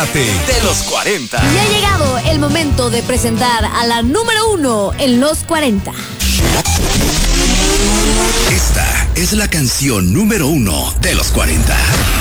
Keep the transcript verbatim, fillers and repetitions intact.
de los cuarenta. Y ha llegado el momento de presentar a la número uno en los cuarenta. Esta es la canción número uno de los cuarenta.